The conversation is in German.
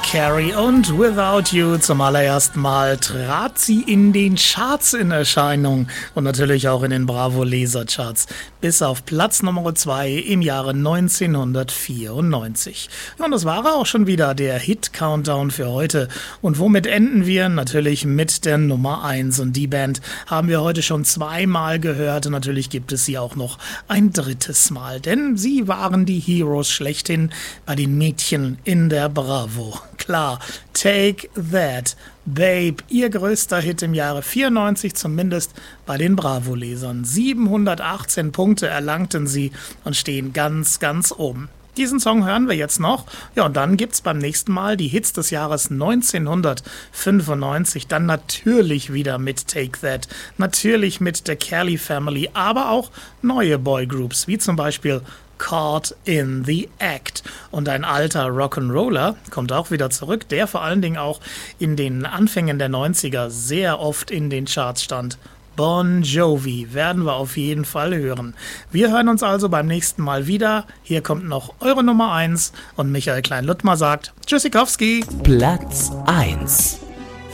Carey und Without You. Zum allerersten Mal trat sie in den Charts in Erscheinung und natürlich auch in den Bravo-Leser-Charts bis auf Platz Nummer 2 im Jahre 1994. Ja, und das war auch schon wieder der Hit-Countdown für heute. Und womit enden wir? Natürlich mit der Nummer 1. Und die Band haben wir heute schon zweimal gehört und natürlich gibt es sie auch noch ein drittes Mal. Denn sie waren die Heroes schlechthin bei den Mädchen in der Bravo. Klar, Take That, Babe, ihr größter Hit im Jahre 94, zumindest bei den Bravo-Lesern. 718 Punkte erlangten sie und stehen ganz, ganz oben. Diesen Song hören wir jetzt noch. Ja, und dann gibt's beim nächsten Mal die Hits des Jahres 1995. Dann natürlich wieder mit Take That, natürlich mit der Kelly Family, aber auch neue Boygroups, wie zum Beispiel Caught in the Act. Und ein alter Rock'n'Roller kommt auch wieder zurück, der vor allen Dingen auch in den Anfängen der 90er sehr oft in den Charts stand. Bon Jovi werden wir auf jeden Fall hören. Wir hören uns also beim nächsten Mal wieder. Hier kommt noch eure Nummer 1 und Michael Klein-Luttmer sagt Tschüssikowski. Platz 1.